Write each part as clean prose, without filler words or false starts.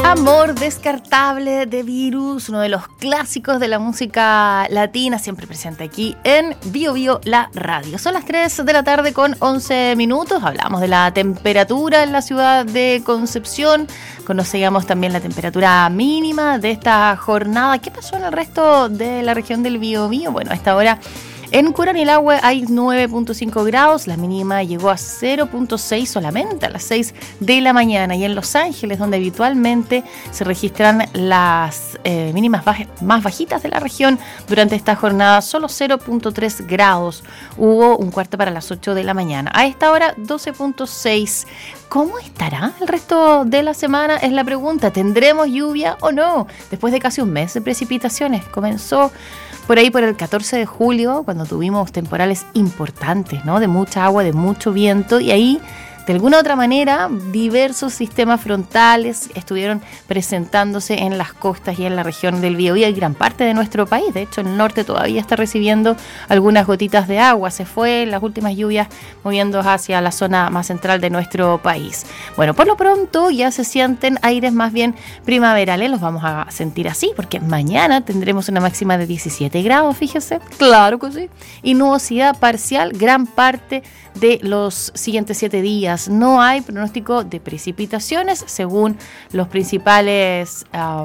Amor descartable de Virus, uno de los clásicos de la música latina, siempre presente aquí en Bio Bio, la radio. Son las 3 de la tarde con 11 minutos. Hablamos de la temperatura en la ciudad de Concepción. Conocíamos también la temperatura mínima de esta jornada. ¿Qué pasó en el resto de la región del Bio Bio? Bueno, a esta hora en Curanilahue hay 9.5 grados, la mínima llegó a 0.6 solamente a las 6 de la mañana. Y en Los Ángeles, donde habitualmente se registran las mínimas más bajitas de la región, durante esta jornada solo 0.3 grados. Hubo un cuarto para las 8 de la mañana. A esta hora 12.6. ¿Cómo estará el resto de la semana? Es la pregunta. ¿Tendremos lluvia o no? Después de casi un mes de precipitaciones. Comenzó por ahí por el 14 de julio, cuando tuvimos temporales importantes, ¿no? De mucha agua, de mucho viento, y ahí, de alguna u otra manera, diversos sistemas frontales estuvieron presentándose en las costas y en la región del Biobío y gran parte de nuestro país. De hecho, el norte todavía está recibiendo algunas gotitas de agua. Se fue las últimas lluvias moviendo hacia la zona más central de nuestro país. Bueno, por lo pronto ya se sienten aires más bien primaverales. Los vamos a sentir así porque mañana tendremos una máxima de 17 grados, fíjese. Claro que sí. Y nubosidad parcial gran parte de los siguientes 7 días. No hay pronóstico de precipitaciones según las principales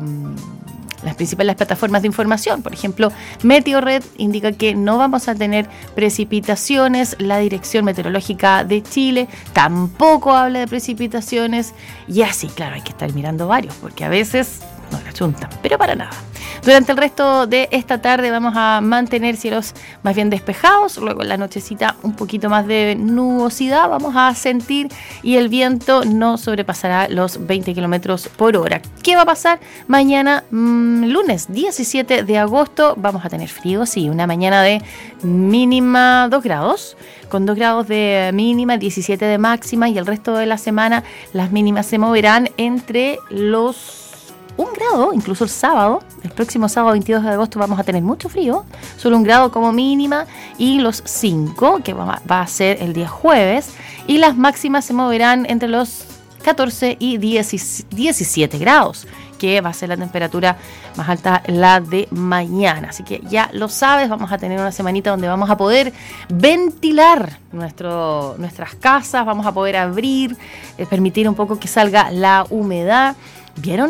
plataformas de información. Por ejemplo, Meteorred indica que no vamos a tener precipitaciones. La Dirección Meteorológica de Chile tampoco habla de precipitaciones. Y así, claro, hay que estar mirando varios porque a veces no la chuntan, pero para nada. Durante el resto de esta tarde vamos a mantener cielos más bien despejados, luego en la nochecita un poquito más de nubosidad vamos a sentir y el viento no sobrepasará los 20 kilómetros por hora. ¿Qué va a pasar? Mañana, lunes 17 de agosto, vamos a tener frío, sí, una mañana de mínima 2 grados, con 2 grados de mínima, 17 de máxima, y el resto de la semana las mínimas se moverán entre los 1 grado, incluso el sábado, el próximo sábado 22 de agosto vamos a tener mucho frío, solo 1 grado como mínima, y los 5, que va a ser el día jueves, y las máximas se moverán entre los 14 y 17 grados, que va a ser la temperatura más alta la de mañana. Así que ya lo sabes, vamos a tener una semanita donde vamos a poder ventilar nuestras casas, vamos a poder abrir, permitir un poco que salga la humedad. ¿Vieron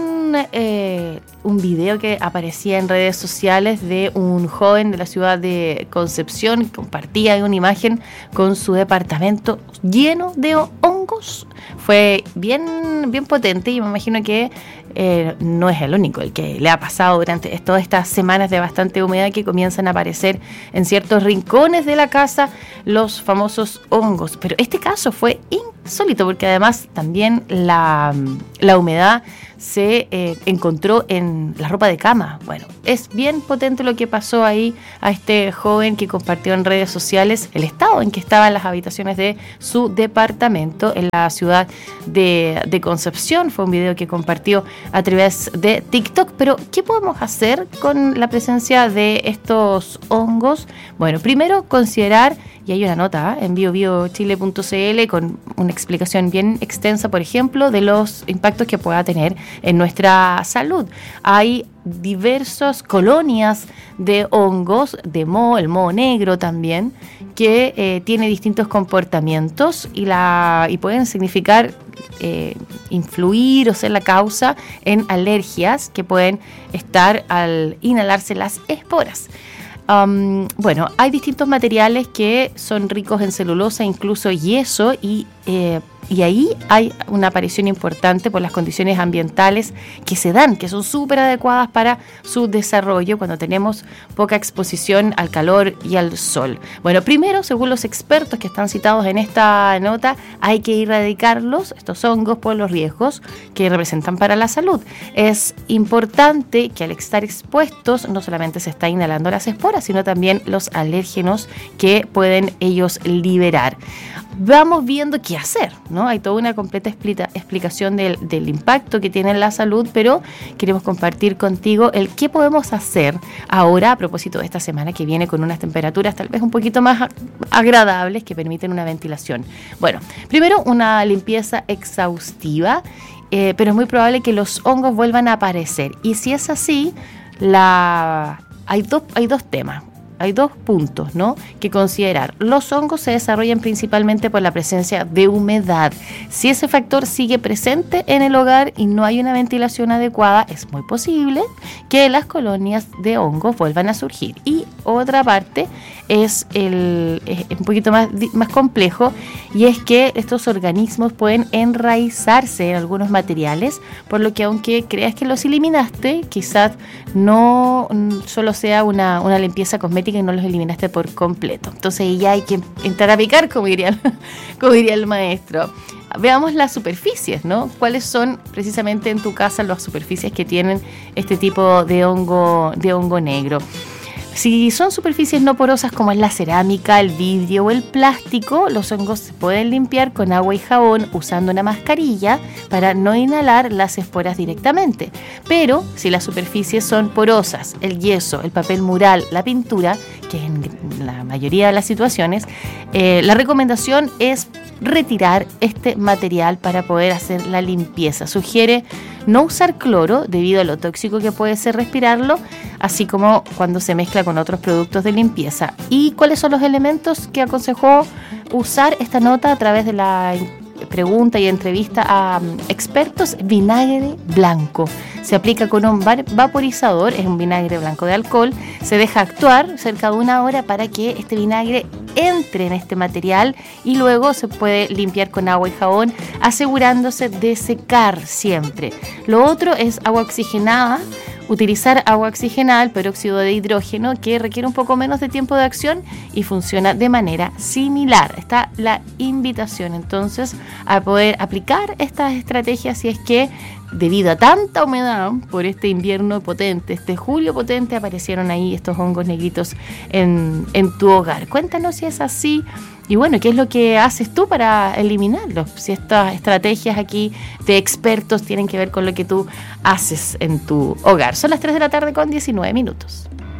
un video que aparecía en redes sociales de un joven de la ciudad de Concepción que compartía una imagen con su departamento lleno de hongos? Fue bien potente y me imagino que no es el único el que le ha pasado durante todas estas semanas de bastante humedad que comienzan a aparecer en ciertos rincones de la casa los famosos hongos. Pero este caso fue insólito porque además también la humedad se encontró en la ropa de cama. Bueno, es bien potente lo que pasó ahí a este joven que compartió en redes sociales el estado en que estaban las habitaciones de su departamento en la ciudad de Concepción. Fue un video que compartió a través de TikTok. Pero, ¿qué podemos hacer con la presencia de estos hongos? Bueno, primero considerar, y hay una nota en biobiochile.cl con una explicación bien extensa, por ejemplo, de los impactos que pueda tener en nuestra salud. Hay diversas colonias de hongos, el moho negro también, que tiene distintos comportamientos y pueden significar influir o ser la causa en alergias que pueden estar al inhalarse las esporas. Bueno, hay distintos materiales que son ricos en celulosa, incluso yeso, y ahí hay una aparición importante por las condiciones ambientales que se dan, que son súper adecuadas para su desarrollo cuando tenemos poca exposición al calor y al sol. Bueno, primero, según los expertos que están citados en esta nota, hay que erradicarlos, estos hongos, por los riesgos que representan para la salud. Es importante que al estar expuestos no solamente se está inhalando las esporas, sino también los alérgenos que pueden ellos liberar. vamos viendo qué hacer, ¿no? Hay toda una completa explicación del impacto que tiene en la salud, pero queremos compartir contigo el qué podemos hacer ahora a propósito de esta semana que viene con unas temperaturas tal vez un poquito más agradables que permiten una ventilación. Bueno, primero una limpieza exhaustiva, pero es muy probable que los hongos vuelvan a aparecer. Y si es así, hay dos temas. Hay dos puntos, ¿no?, que considerar. Los hongos se desarrollan principalmente por la presencia de humedad. Si ese factor sigue presente en el hogar y no hay una ventilación adecuada, es muy posible que las colonias de hongos vuelvan a surgir. Y otra parte es un poquito más complejo, y es que estos organismos pueden enraizarse en algunos materiales, por lo que aunque creas que los eliminaste, quizás no solo sea una limpieza cosmética y no los eliminaste por completo. Entonces ya hay que entrar a picar, como diría el maestro. Veamos las superficies, ¿no? ¿Cuáles son precisamente en tu casa las superficies que tienen este tipo de hongo negro? Si son superficies no porosas como es la cerámica, el vidrio o el plástico, los hongos se pueden limpiar con agua y jabón usando una mascarilla para no inhalar las esporas directamente. Pero si las superficies son porosas, el yeso, el papel mural, la pintura, que en la mayoría de las situaciones, la recomendación es retirar este material para poder hacer la limpieza. Sugiere no usar cloro debido a lo tóxico que puede ser respirarlo, así como cuando se mezcla con otros productos de limpieza. ¿Y cuáles son los elementos que aconsejó usar esta nota a través de la pregunta y entrevista a expertos? Vinagre blanco. Se aplica con un vaporizador, es un vinagre blanco de alcohol, se deja actuar cerca de 1 hora para que este vinagre entre en este material y luego se puede limpiar con agua y jabón, asegurándose de secar siempre. Lo otro es agua oxigenada. Utilizar agua oxigenada, el peróxido de hidrógeno, que requiere un poco menos de tiempo de acción y funciona de manera similar. Está la invitación entonces a poder aplicar estas estrategias si es que debido a tanta humedad por este invierno potente, este julio potente, aparecieron ahí estos hongos negritos en tu hogar. Cuéntanos si es así. Y bueno, ¿qué es lo que haces tú para eliminarlos? Si estas estrategias aquí de expertos tienen que ver con lo que tú haces en tu hogar. Son las 3 de la tarde con 19 minutos.